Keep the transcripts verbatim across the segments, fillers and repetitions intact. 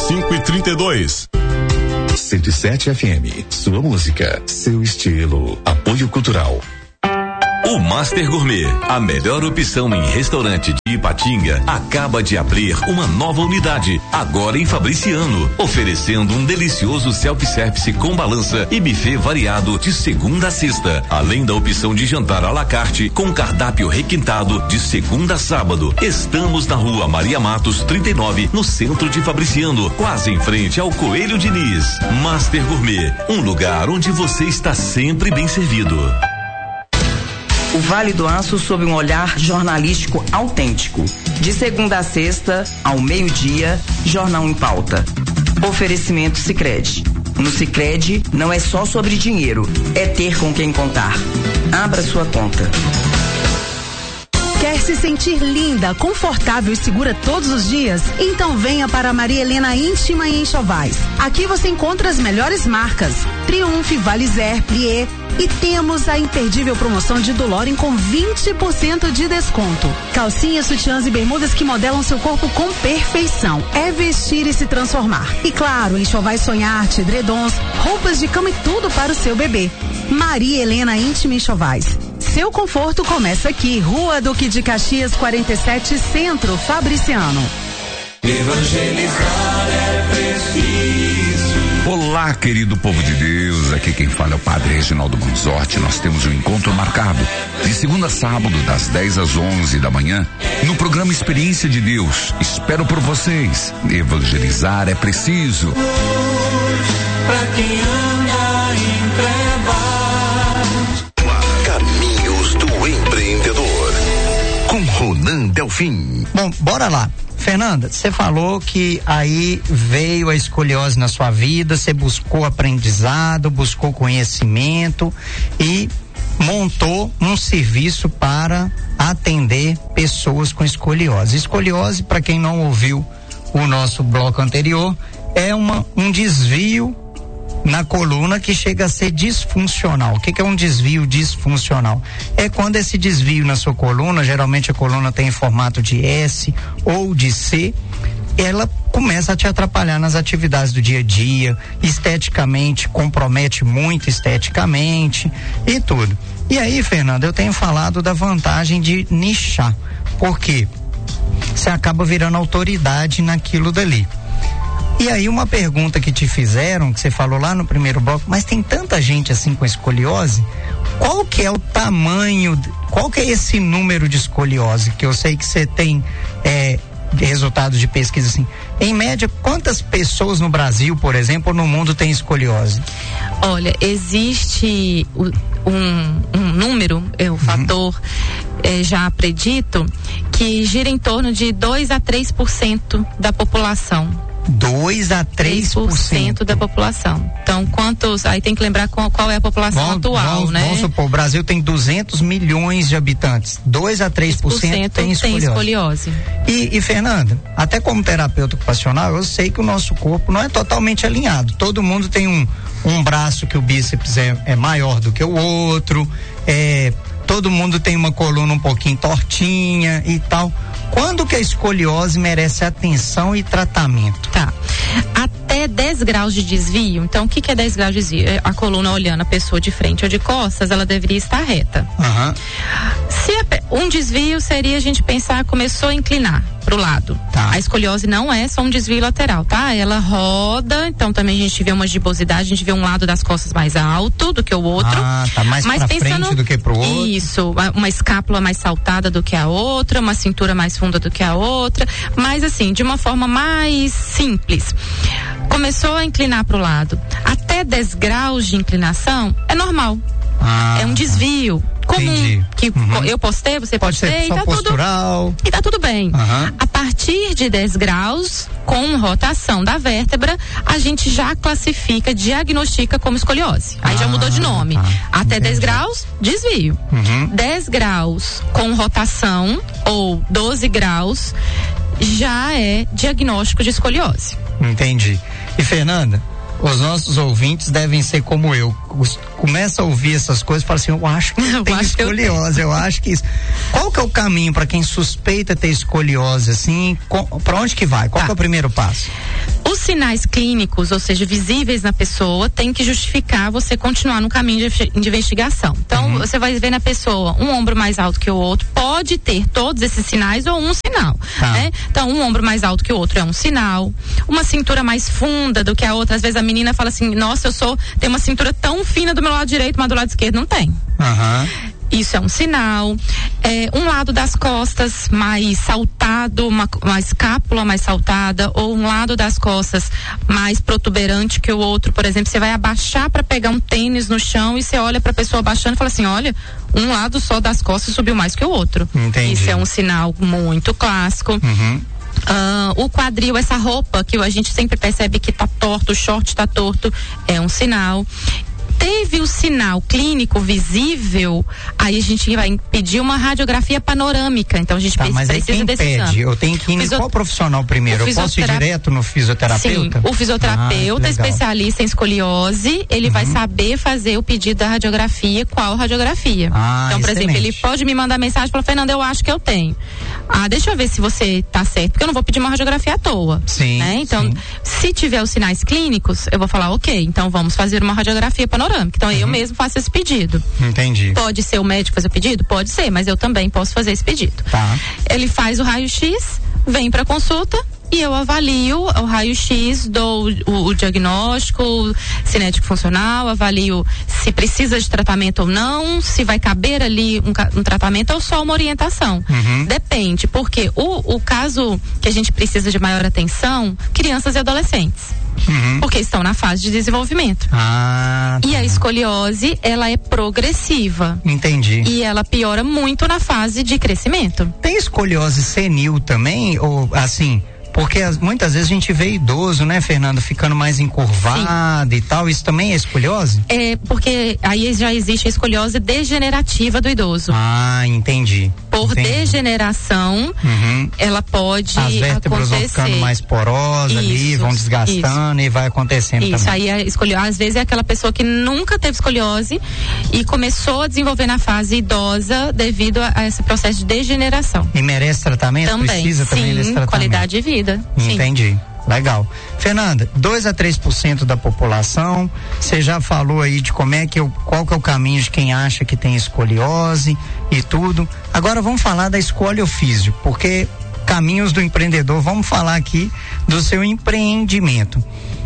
cinco e trinta e dois. cento e sete F M, sua música, seu estilo. Apoio Cultural. O Master Gourmet, a melhor opção em restaurante de Ipatinga, acaba de abrir uma nova unidade, agora em Fabriciano, oferecendo um delicioso self-service com balança e buffet variado de segunda a sexta, além da opção de jantar à la carte com cardápio requintado de segunda a sábado. Estamos na Rua Maria Matos, trinta e nove, no centro de Fabriciano, quase em frente ao Coelho Diniz. Master Gourmet, um lugar onde você está sempre bem servido. O Vale do Aço sob um olhar jornalístico autêntico. De segunda a sexta, ao meio-dia, Jornal em Pauta. Oferecimento Sicredi. No Sicredi, não é só sobre dinheiro, é ter com quem contar. Abra sua conta. Quer se sentir linda, confortável e segura todos os dias? Então venha para a Maria Helena Íntima e Enxovais. Aqui você encontra as melhores marcas: Triumph, Valizer, Plié. E temos a imperdível promoção de Doloren com vinte por cento de desconto. Calcinhas, sutiãs e bermudas que modelam seu corpo com perfeição. É vestir e se transformar. E claro, Enxovais Sonharte, edredons, roupas de cama e tudo para o seu bebê. Maria Helena Íntima e Enxovais. Seu conforto começa aqui. Rua Duque de Caxias, quarenta e sete, Centro, Fabriciano. Evangelizar é preciso. Olá, querido povo de Deus, aqui quem fala é o Padre Reginaldo Manzotti. Nós temos um encontro marcado de segunda a sábado, das dez às onze da manhã, no programa Experiência de Deus. Espero por vocês. Evangelizar é preciso. Pra quem anda em trevas. Caminhos do Empreendedor, com Ronan Delfim. Bom, bora lá. Fernanda, você falou que aí veio a escoliose na sua vida, você buscou aprendizado, buscou conhecimento e montou um serviço para atender pessoas com escoliose. Escoliose, para quem não ouviu o nosso bloco anterior, é uma, um desvio na coluna que chega a ser disfuncional. O que, que é um desvio disfuncional? É quando esse desvio na sua coluna, geralmente a coluna tem em formato de S ou de C, ela começa a te atrapalhar nas atividades do dia a dia, esteticamente, compromete muito esteticamente e tudo. E aí, Fernanda, eu tenho falado da vantagem de nichar. Por quê? Você acaba virando autoridade naquilo dali. E aí uma pergunta que te fizeram, que você falou lá no primeiro bloco, mas tem tanta gente assim com escoliose, qual que é o tamanho, qual que é esse número de escoliose? Que eu sei que você tem é, resultados de pesquisa assim, em média, quantas pessoas no Brasil, por exemplo, ou no mundo tem escoliose? Olha, existe um, um número, é, o uhum. fator é, já predito, que gira em torno de dois a três por cento da população. dois a três por cento da população. Então, quantos, aí tem que lembrar qual, qual é a população vamos, atual, vamos, né? Vamos supor, o Brasil tem duzentos milhões de habitantes, dois a três por cento tem escoliose. Tem escoliose. E, e Fernanda, até como terapeuta ocupacional, eu sei que o nosso corpo não é totalmente alinhado. Todo mundo tem um, um braço que o bíceps é, é maior do que o outro, é, todo mundo tem uma coluna um pouquinho tortinha e tal. Quando que a escoliose merece atenção e tratamento? Tá. Até dez graus de desvio. Então, o que, que é dez graus de desvio? A coluna olhando a pessoa de frente ou de costas, ela deveria estar reta. Uhum. Se a, um desvio seria a gente pensar, começou a inclinar pro lado. Tá. A escoliose não é só um desvio lateral, tá? Ela roda, então também a gente vê uma gibosidade, a gente vê um lado das costas mais alto do que o outro. Ah, tá mais mas pra pensando, frente do que pro outro. Isso, uma escápula mais saltada do que a outra, uma cintura mais funda do que a outra, mas assim, de uma forma mais simples. Começou a inclinar pro lado. Até dez graus de inclinação é normal. Ah, é um desvio comum. Entendi. Que uhum. eu postei, você pode postei, ser só tá postural. Tudo, e tá tudo bem. Uhum. A partir de dez graus, com rotação da vértebra, a gente já classifica, diagnostica como escoliose. Aí ah, já mudou de nome. Tá. Até Entendi. dez graus, desvio. Uhum. dez graus com rotação ou doze graus já é diagnóstico de escoliose. Entendi. E Fernanda, os nossos ouvintes devem ser como eu. Os, começa a ouvir essas coisas e fala assim, eu acho que eu tenho escoliose, eu, eu acho que isso. Qual que é o caminho para quem suspeita ter escoliose, assim, com, pra onde que vai? Qual tá. que é o primeiro passo? Os sinais clínicos, ou seja, visíveis na pessoa, tem que justificar você continuar no caminho de, de investigação. Então, uhum. você vai ver na pessoa um ombro mais alto que o outro, pode ter todos esses sinais ou um sinal, tá. né? Então, um ombro mais alto que o outro é um sinal, uma cintura mais funda do que a outra. Às vezes a menina fala assim, nossa, eu sou, tenho uma cintura tão fina do meu lado direito, mas do lado esquerdo não tem. Uhum. Isso é um sinal. É, um lado das costas mais saltado, uma, uma escápula mais saltada, ou um lado das costas mais protuberante que o outro. Por exemplo, você vai abaixar para pegar um tênis no chão e você olha para a pessoa abaixando e fala assim, olha, um lado só das costas subiu mais que o outro. Entendi. Isso é um sinal muito clássico. Uhum. Uh, o quadril, essa roupa que a gente sempre percebe que tá torto, o short tá torto, é um sinal. Teve o sinal clínico visível, aí a gente vai pedir uma radiografia panorâmica. Então a gente tá, mas precisa aí quem desse pede? exame. Eu tenho que ir Fisio... em qual profissional primeiro? Eu posso ir direto no fisioterapeuta? Sim, o fisioterapeuta, ah, especialista em escoliose, ele uhum. vai saber fazer o pedido da radiografia, qual radiografia. Ah, então, por excelente. exemplo, ele pode me mandar mensagem e falar, Fernanda, eu acho que eu tenho. Ah, deixa eu ver se você tá certo, porque eu não vou pedir uma radiografia à toa. Sim, né? Então, sim. se tiver os sinais clínicos, eu vou falar, ok, então vamos fazer uma radiografia panorâmica. Então, uhum. eu mesmo faço esse pedido. Entendi. Pode ser o médico fazer o pedido? Pode ser, mas eu também posso fazer esse pedido. Tá. Ele faz o raio-x, vem pra consulta e eu avalio o raio-x, dou o, o diagnóstico cinético funcional, avalio se precisa de tratamento ou não, se vai caber ali um, um tratamento ou só uma orientação. Uhum. Depende, porque o, o caso que a gente precisa de maior atenção, crianças e adolescentes. Uhum. Porque estão na fase de desenvolvimento. Ah, tá. E a escoliose, ela é progressiva. Entendi. E ela piora muito na fase de crescimento. Tem escoliose senil também? Ou assim, porque as, muitas vezes a gente vê idoso, né, Fernando, ficando mais encurvado Sim. e tal. Isso também é escoliose? É, porque aí já existe a escoliose degenerativa do idoso. Ah, entendi. Por entendi. degeneração, uhum. ela pode As vértebras acontecer. vão ficando mais porosas isso, ali, vão desgastando isso. e vai acontecendo isso, também. Isso, aí a escoliose, às vezes é aquela pessoa que nunca teve escoliose e começou a desenvolver na fase idosa devido a, a esse processo de degeneração. E merece tratamento? Também, Precisa sim, também desse tratamento? Qualidade de vida. Entendi. Sim. Legal. Fernanda, dois a três por cento da população, você já falou aí de como é que eu, qual que é o caminho de quem acha que tem escoliose e tudo. Agora vamos falar da escoliofísio, porque caminhos do empreendedor, vamos falar aqui do seu empreendimento.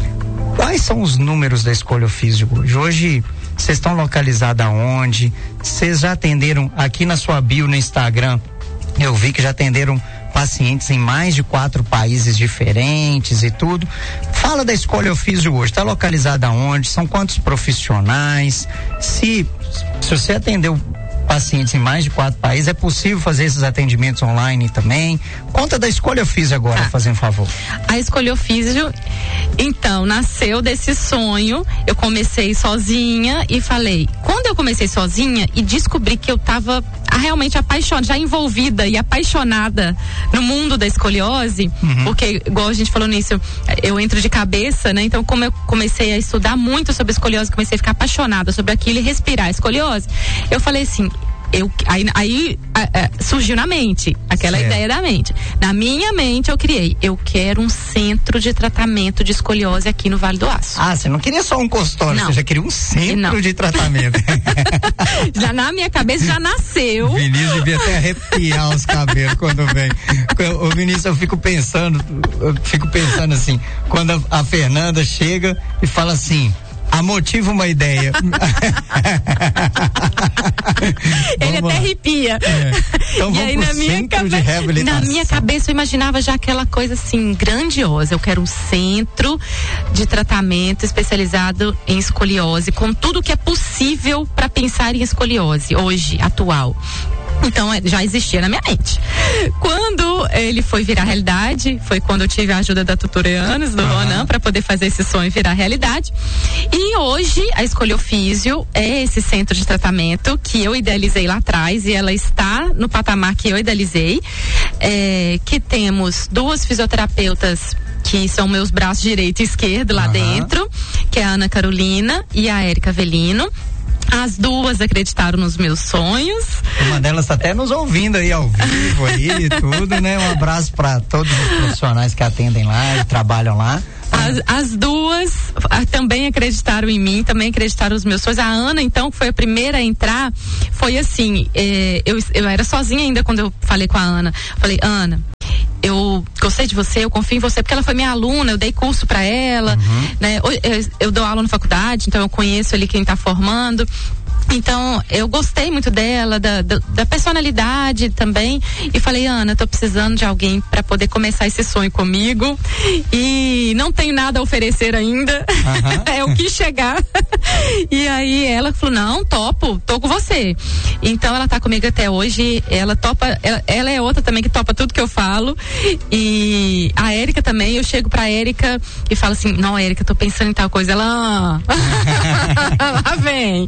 Quais são os números da escoliofísio hoje? Hoje vocês estão localizados aonde? Vocês já atenderam aqui na sua bio no Instagram? Eu vi que já atenderam pacientes em mais de quatro países diferentes e tudo. Fala da escoliofísio hoje, está localizada onde? São quantos profissionais? Se, se você atendeu pacientes em mais de quatro países, é possível fazer esses atendimentos online também? Conta da escoliofísio agora, ah, fazendo um favor. A escoliofísio, então, nasceu desse sonho. Eu comecei sozinha e falei, quando eu comecei sozinha e descobri que eu estava realmente apaixonada, já envolvida e apaixonada no mundo da escoliose, uhum. porque, igual a gente falou nisso, eu entro de cabeça, né? Então, como eu comecei a estudar muito sobre escoliose, comecei a ficar apaixonada sobre aquilo e respirar a escoliose, eu falei assim, Eu, aí aí a, a, surgiu na mente aquela certo. Ideia da mente. Na minha mente eu criei, eu quero um centro de tratamento de escoliose aqui no Vale do Aço. Ah, você não queria só um consultório, você já queria um centro não. de tratamento. Já na minha cabeça já nasceu. O Vinícius devia até arrepiar os cabelos quando vem. O Vinícius, eu fico pensando, eu fico pensando assim, quando a, a Fernanda chega e fala assim, a motiva uma ideia. Ele até arrepia. É. Então, e aí na minha, cabe... na minha cabeça eu imaginava já aquela coisa assim grandiosa. Eu quero um centro de tratamento especializado em escoliose, com tudo que é possível para pensar em escoliose hoje, atual. Então, já existia na minha mente. Quando ele foi virar realidade, foi quando eu tive a ajuda da Tutorianos, do uhum. Ronan, para poder fazer esse sonho virar realidade. E hoje, a Escoliofísio é esse centro de tratamento que eu idealizei lá atrás e ela está no patamar que eu idealizei. É, que temos duas fisioterapeutas que são meus braços direito e esquerdo lá uhum. dentro, que é a Ana Carolina e a Érica Avelino. As duas acreditaram nos meus sonhos. Uma delas está até nos ouvindo aí ao vivo aí e tudo, né? Um abraço para todos os profissionais que atendem lá e trabalham lá. A As, as duas a, também acreditaram em mim, também acreditaram nos meus sonhos. A Ana, então, que foi a primeira a entrar, foi assim, é, eu, eu era sozinha ainda quando eu falei com a Ana. Falei, Ana, eu gostei de você, eu confio em você, porque ela foi minha aluna, eu dei curso pra ela, uhum. né? Eu, eu dou aula na faculdade, então eu conheço ali quem tá formando. Então, eu gostei muito dela, da, da, da personalidade também, e falei, Ana, tô precisando de alguém para poder começar esse sonho comigo, e não tenho nada a oferecer ainda, uhum. é o que chegar. E aí ela falou, não, topo, tô com você. Então ela tá comigo até hoje, ela topa, ela, ela é outra também que topa tudo que eu falo, e a Érica também, eu chego pra Érica e falo assim, não, Érica, tô pensando em tal coisa, ela, lá vem.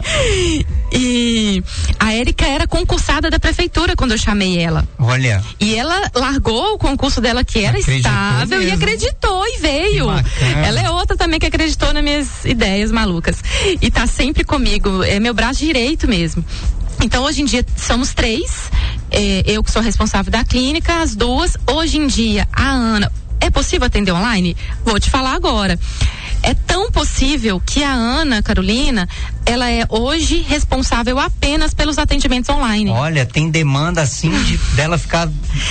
E a Érica era concursada da prefeitura quando eu chamei ela. Olha. E ela largou o concurso dela que era acreditou estável mesmo. E acreditou e veio. Ela é outra também que acreditou nas minhas ideias malucas. E tá sempre comigo, é meu braço direito mesmo. Então hoje em dia somos três, é, eu que sou responsável da clínica, as duas. Hoje em dia a Ana, é possível atender online? Vou te falar agora. É tão possível que a Ana Carolina, ela é hoje responsável apenas pelos atendimentos online. Olha, tem demanda assim de dela ficar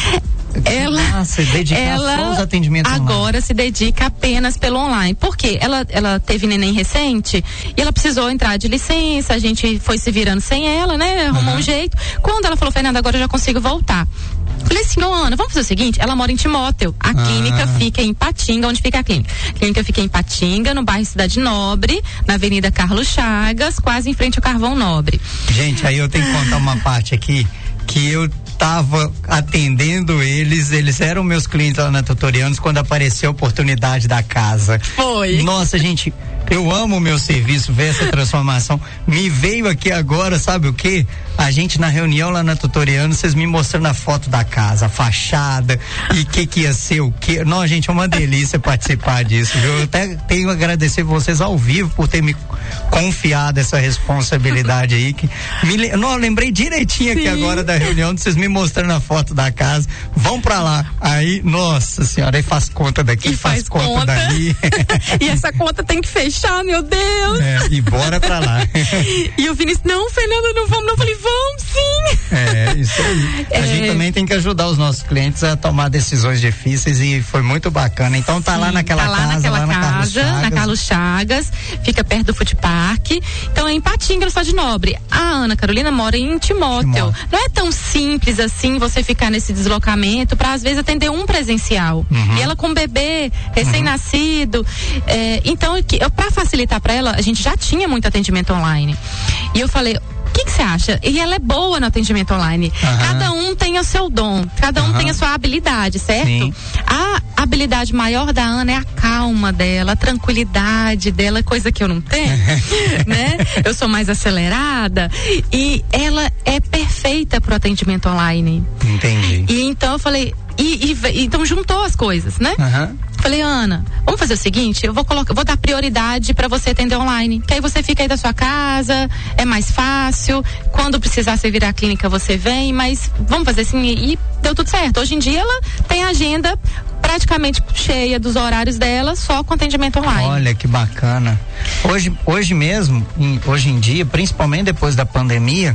ela, Nossa, dedicar ela só aos atendimentos agora online. Se dedica apenas pelo online. Por quê? Ela, ela teve neném recente e ela precisou entrar de licença, a gente foi se virando sem ela, né? Arrumou uhum. um jeito. Quando ela falou, Fernanda, agora eu já consigo voltar. Falei assim, ô Ana, vamos fazer o seguinte, ela mora em Timóteo, a ah. clínica fica em Ipatinga, onde fica a clínica? A clínica fica em Ipatinga, no bairro Cidade Nobre, na Avenida Carlos Chagas, quase em frente ao Carvão Nobre. Gente, aí eu tenho que contar uma parte aqui, que eu tava atendendo eles, eles eram meus clientes lá na Tutorianos quando apareceu a oportunidade da casa. Foi. Nossa, gente, eu amo o meu serviço, ver essa transformação. Me veio aqui agora, sabe o quê? A gente na reunião lá na Tutorianos, vocês me mostrando a foto da casa, a fachada e que que ia ser o quê. Não, gente, é uma delícia participar disso, viu? Eu até tenho a agradecer vocês ao vivo por ter me confiado essa responsabilidade aí. Que me, não, eu lembrei direitinho aqui Sim. agora da reunião, de vocês me mostrando a foto da casa. Vão pra lá. Aí, nossa senhora, aí faz conta daqui, e faz, faz conta, conta dali. E essa conta tem que fechar, meu Deus. É, e bora pra lá. E o Vinícius, não, Fernanda, não vamos, não. Eu falei, vamos sim. É, isso aí. A é. gente também tem que ajudar os nossos clientes a tomar decisões difíceis e foi muito bacana. Então tá sim, lá naquela tá lá casa, naquela lá na casa, Carlos Chagas. na Carlos Chagas, fica perto do Food Park. Então é em Ipatinga, no Cidade Nobre. A Ana Carolina mora em Timóteo. Timóteo. Não é tão simples assim você ficar nesse deslocamento para às vezes atender um presencial. Uhum. E ela com um bebê recém-nascido. Uhum. É, então, para facilitar para ela, a gente já tinha muito atendimento online. E eu falei, o que você acha? E ela é boa no atendimento online. Uhum. Cada um tem o seu dom, cada um uhum. tem a sua habilidade, certo? Sim. A habilidade maior da Ana é a calma dela, a tranquilidade dela, coisa que eu não tenho, né? Eu sou mais acelerada e ela é perfeita pro atendimento online. Entendi. E então eu falei, e, e então juntou as coisas, né? Uhum. Falei, Ana, vamos fazer o seguinte, eu vou colocar, vou dar prioridade para você atender online, que aí você fica aí da sua casa, é mais fácil, quando precisar você vir à clínica você vem, mas vamos fazer assim, e deu tudo certo. Hoje em dia ela tem a agenda praticamente cheia dos horários dela, só com atendimento online. Olha que bacana. Hoje, hoje mesmo, em, hoje em dia, principalmente depois da pandemia,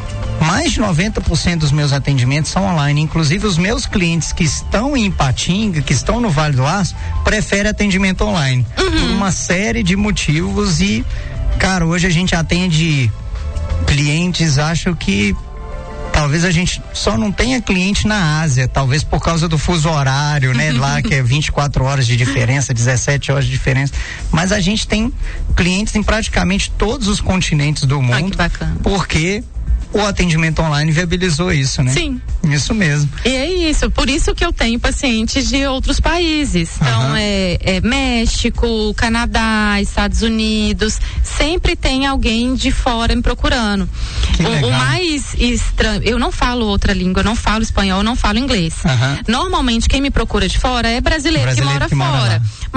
mais de noventa por cento dos meus atendimentos são online, inclusive os meus clientes que estão em Ipatinga, que estão no Vale do Aço, preferem atendimento online, uhum. por uma série de motivos e, cara, hoje a gente atende clientes, acho que talvez a gente só não tenha cliente na Ásia, talvez por causa do fuso horário, né? Lá que é vinte e quatro horas de diferença, dezessete horas de diferença, mas a gente tem clientes em praticamente todos os continentes do mundo. Ai, que bacana. Porque o atendimento online viabilizou isso, né? Sim. Isso mesmo. E é isso, por isso que eu tenho pacientes de outros países. Então, uhum. é, é México, Canadá, Estados Unidos, sempre tem alguém de fora me procurando. Que o, legal. o mais estranho, eu não falo outra língua, eu não falo espanhol, eu não falo inglês. Uhum. Normalmente quem me procura de fora é brasileiro, brasileiro que mora que fora. Mora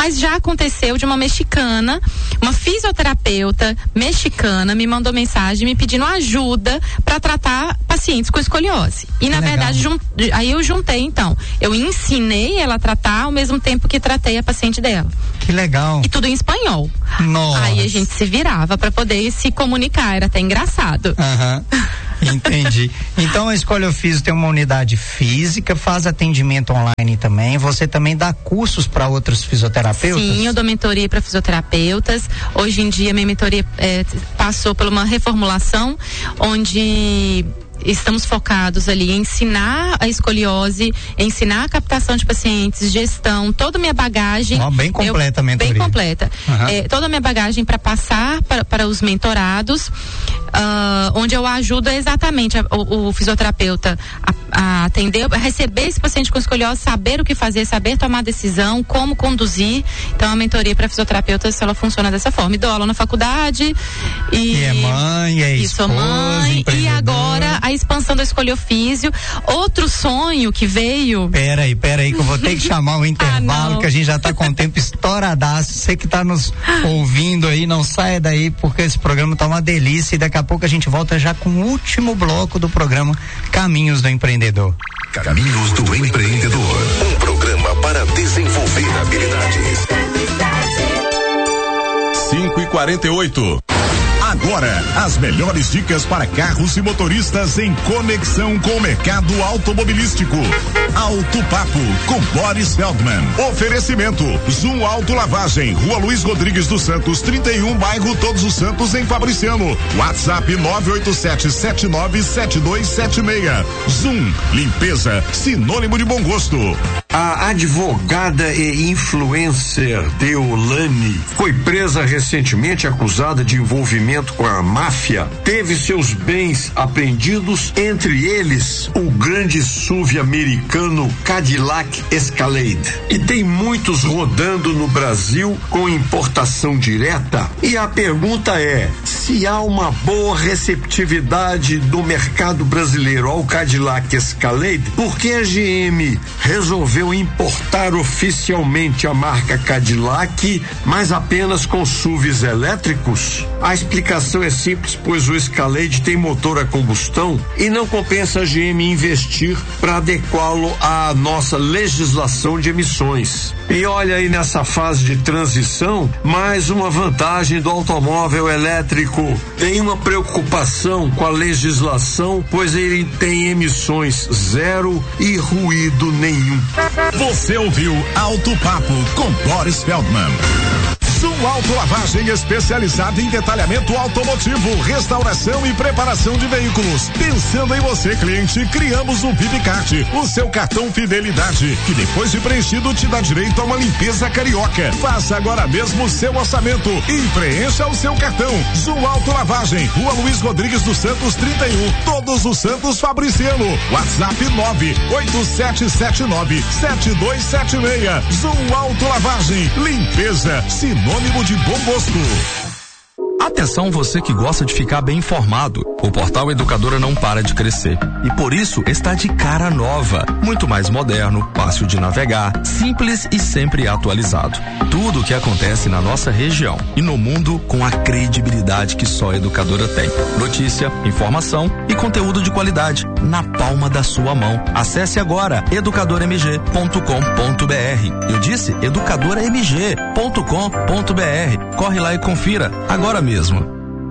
mas já aconteceu de uma mexicana, uma fisioterapeuta mexicana me mandou mensagem me pedindo ajuda para tratar pacientes com escoliose. E na Legal. verdade, jun, aí eu juntei então, eu ensinei ela a tratar ao mesmo tempo que tratei a paciente dela. Que legal. E tudo em espanhol. Nossa. Aí a gente se virava para poder se comunicar, era até engraçado. Aham. Entendi. Então a Escolha Físio tem uma unidade física, faz atendimento online também. Você também dá cursos para outros fisioterapeutas? Sim, eu dou mentoria para fisioterapeutas. Hoje em dia minha mentoria é, passou por uma reformulação onde estamos focados ali em ensinar a escoliose, ensinar a captação de pacientes, gestão, toda a minha bagagem. Oh, bem completa eu, a mentoria. Bem completa. Uhum. É, toda a minha bagagem para passar para, para os mentorados, uh, onde eu ajudo exatamente a, o, o fisioterapeuta a, a atender, a receber esse paciente com escoliose, saber o que fazer, saber tomar decisão, como conduzir. Então a mentoria para fisioterapeutas, ela funciona dessa forma. E dou aula na faculdade. E, e é mãe, é e esposa, sou mãe. E agora a expansão da escoliofísio. Outro sonho que veio. Pera aí, pera aí, que eu vou ter que chamar o intervalo, ah, que a gente já tá com o tempo estouradaço. Você que tá nos ouvindo aí, não saia daí, porque esse programa tá uma delícia e daqui a pouco a gente volta já com o último bloco do programa Caminhos do Empreendedor. Caminhos do Empreendedor. Um programa para desenvolver habilidades. cinco e quarenta e oito. Agora, as melhores dicas para carros e motoristas em conexão com o mercado automobilístico. Auto Papo com Boris Feldman. Oferecimento Zoom Auto Lavagem, Rua Luiz Rodrigues dos Santos, trinta e um, bairro Todos os Santos, em Fabriciano. WhatsApp nove oito sete sete nove sete dois sete seis. Zoom, limpeza, sinônimo de bom gosto. A advogada e influencer Deolane foi presa recentemente acusada de envolvimento com a máfia. Teve seus bens apreendidos, entre eles o grande S U V americano Cadillac Escalade. E tem muitos rodando no Brasil com importação direta. E a pergunta é, se há uma boa receptividade do mercado brasileiro ao Cadillac Escalade, por que a G M resolveu importar oficialmente a marca Cadillac, mas apenas com S U Vs elétricos? A explicação é simples, pois o Escalade tem motor a combustão e não compensa a G M investir para adequá-lo à nossa legislação de emissões. E olha aí, nessa fase de transição, mais uma vantagem do automóvel elétrico. Tem uma preocupação com a legislação, pois ele tem emissões zero e ruído nenhum. Você ouviu Auto Papo com Boris Feldman. Zoom Auto Lavagem especializada em detalhamento automotivo, restauração e preparação de veículos. Pensando em você, cliente, criamos o VIPCART, o seu cartão fidelidade, que depois de preenchido te dá direito a uma limpeza carioca. Faça agora mesmo o seu orçamento e preencha o seu cartão. Zoom Auto Lavagem, Rua Luiz Rodrigues dos Santos, trinta e um, Todos os Santos, Fabriciano. WhatsApp nove oito sete sete nove sete dois sete seis. Zoom Auto Lavagem, limpeza, sinônimo de bom gosto. Atenção, você que gosta de ficar bem informado. O Portal Educadora não para de crescer e por isso está de cara nova, muito mais moderno, fácil de navegar, simples e sempre atualizado. Tudo o que acontece na nossa região e no mundo com a credibilidade que só a Educadora tem. Notícia, informação e conteúdo de qualidade na palma da sua mão. Acesse agora educadora m g ponto com ponto b r. Eu disse educadora m g ponto com ponto b r. Corre lá e confira agora mesmo. Mesmo.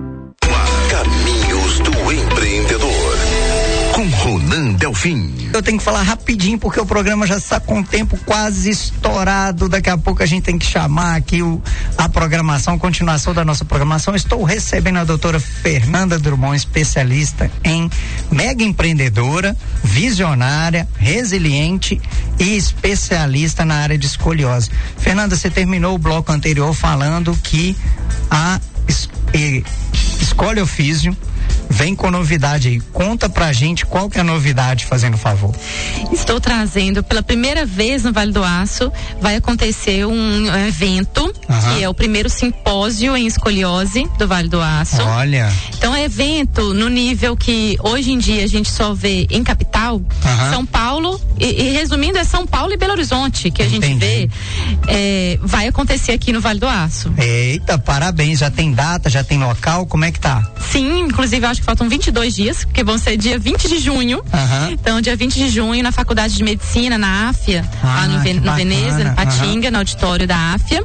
Caminhos do Empreendedor com Ronan Delfim. Eu tenho que falar rapidinho porque o programa já está com o tempo quase estourado. Daqui a pouco a gente tem que chamar aqui o, a programação, continuação da nossa programação. Estou recebendo a doutora Fernanda Drummond, especialista em mega empreendedora, visionária, resiliente e especialista na área de escoliose. Fernanda, você terminou o bloco anterior falando que a es, e, Escoliofísio vem com novidade aí. Conta pra gente qual que é a novidade, fazendo favor. Estou trazendo pela primeira vez no Vale do Aço, vai acontecer um evento, uhum. que é o primeiro simpósio em escoliose do Vale do Aço. Olha. Então é evento no nível que hoje em dia a gente só vê em capital, capital. Uhum. São Paulo, e, e resumindo, é São Paulo e Belo Horizonte que a Entendi. gente vê, é, vai acontecer aqui no Vale do Aço. Eita, parabéns, já tem data, já tem local, como é que tá? Sim, inclusive eu acho que faltam vinte e dois dias, porque vão ser dia vinte de junho. Uhum. Então, dia vinte de junho, na Faculdade de Medicina, na AFIA, ah, lá no, Ven- no Veneza, no Patinga, uhum. no auditório da AFIA.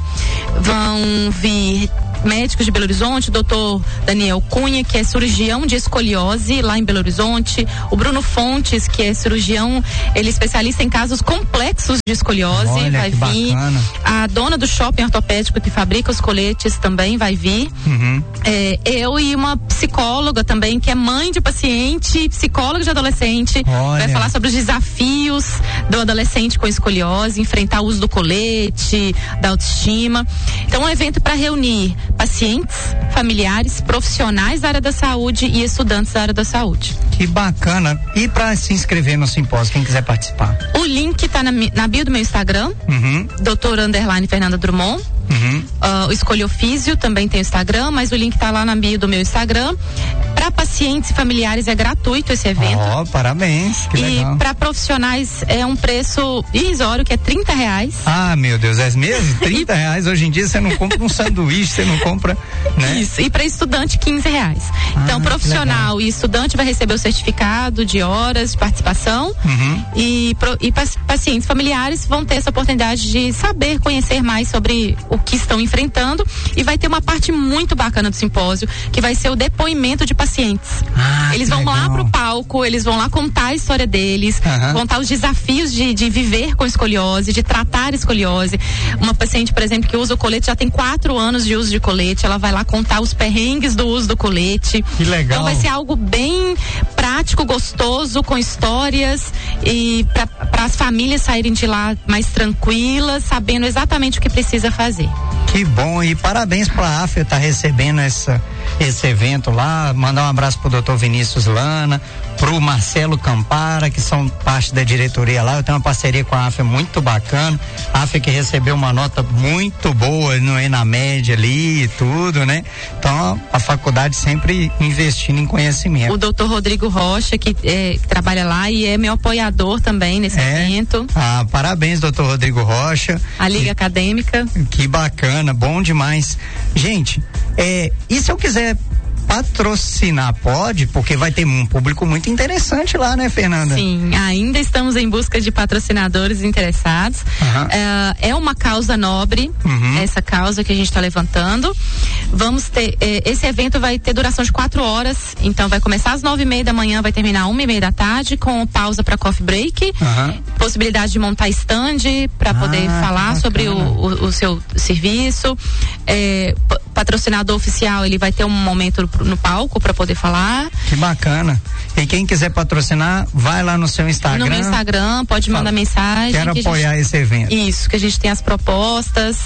Vão vir médicos de Belo Horizonte, o doutor Daniel Cunha, que é cirurgião de escoliose lá em Belo Horizonte, o Bruno Fontes, que é cirurgião, ele é especialista em casos complexos de escoliose, Olha, vai vir. Bacana. A dona do shopping ortopédico que fabrica os coletes também vai vir. Uhum. É, eu e uma psicóloga também, que é mãe de paciente, psicóloga de adolescente, Olha. vai falar sobre os desafios do adolescente com escoliose, enfrentar o uso do colete, da autoestima. Então, é um evento para reunir pacientes, familiares, profissionais da área da saúde e estudantes da área da saúde. Que bacana. E para se inscrever no simpósio, quem quiser participar? O link está na, na bio do meu Instagram, uhum. doutor Underline Fernanda Drummond. Uhum. Uh, o Escolhofísio também tem o Instagram, mas o link tá lá na bio do meu Instagram. Para pacientes e familiares é gratuito esse evento. Ó, oh, parabéns. Que e para profissionais é um preço irrisório, que é trinta reais. Ah, meu Deus, é mesmo? trinta reais. Hoje em dia você não compra um sanduíche, você não compra, né? Isso. E para estudante, quinze reais. Ah, então, profissional e estudante vai receber o certificado de horas de participação. Uhum. E, pro, e pacientes familiares vão ter essa oportunidade de saber, conhecer mais sobre o que estão enfrentando, e vai ter uma parte muito bacana do simpósio, que vai ser o depoimento de pacientes. Ah, eles vão legal. lá pro palco, eles vão lá contar a história deles, uhum. contar os desafios de, de viver com escoliose, de tratar escoliose. Uma paciente, por exemplo, que usa o colete, já tem quatro anos de uso de colete, ela vai lá contar os perrengues do uso do colete. Que legal. Então vai ser algo bem prático, gostoso, com histórias, e para as famílias saírem de lá mais tranquilas, sabendo exatamente o que precisa fazer. Que bom, e parabéns pra AFIA estar tá recebendo essa, esse evento lá. Mandar um abraço pro doutor Vinícius Lana, pro Marcelo Campara, que são parte da diretoria lá. Eu tenho uma parceria com a AFIA muito bacana. A AFIA que recebeu uma nota muito boa, não é, na média ali e tudo, né? Então a faculdade sempre investindo em conhecimento. O doutor Rodrigo Rocha, que é, trabalha lá e é meu apoiador também nesse é? evento. Ah, parabéns, doutor Rodrigo Rocha. A Liga e, Acadêmica. Que bacana, bom demais. Gente, é, e se eu quiser patrocinar, pode? Porque vai ter um público muito interessante lá, né, Fernanda? Sim, ainda estamos em busca de patrocinadores interessados. Uhum. É, é uma causa nobre, uhum. essa causa que a gente está levantando. Vamos ter, eh, esse evento vai ter duração de quatro horas, então vai começar às nove e meia da manhã, vai terminar uma e meia da tarde, com pausa para coffee break, uhum. possibilidade de montar stand para ah, poder falar sobre o, o, o seu serviço. É, patrocinador oficial, ele vai ter um momento no palco para poder falar. Que bacana. E quem quiser patrocinar, vai lá no seu Instagram. No meu Instagram, pode mandar Fala. mensagem. Quero que apoiar gente, esse evento. Isso, que a gente tem as propostas.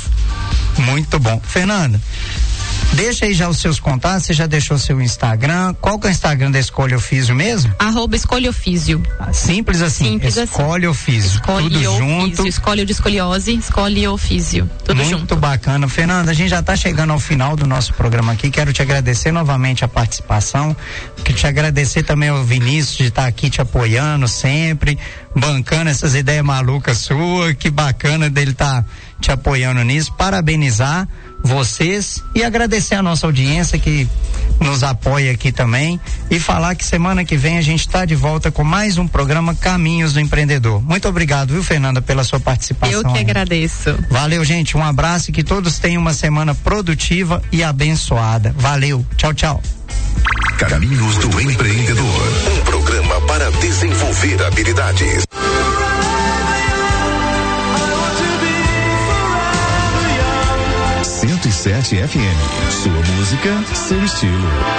Muito bom. Fernanda, deixa aí já os seus contatos, você já deixou seu Instagram. Qual que é o Instagram da Escolhofísio mesmo? Arroba Escolhofísio. Ah, simples assim. Simples Escolhofísio. Escolhe tudo junto. Escolhe de escoliose, Escolhofísio. Tudo Muito junto. Muito bacana. Fernanda, a gente já está chegando ao final do nosso programa aqui. Quero te agradecer novamente a participação. Quero te agradecer também ao Vinícius de estar tá aqui te apoiando sempre, bancando essas ideias malucas suas. Que bacana dele estar tá te apoiando nisso. Parabenizar vocês e agradecer a nossa audiência que nos apoia aqui também, e falar que semana que vem a gente está de volta com mais um programa Caminhos do Empreendedor. Muito obrigado, viu, Fernanda, pela sua participação. Eu que aí. agradeço. Valeu, gente, um abraço e que todos tenham uma semana produtiva e abençoada. Valeu, tchau, tchau. Caminhos do Empreendedor, um programa para desenvolver habilidades. cento e sete F M, sua música, seu estilo.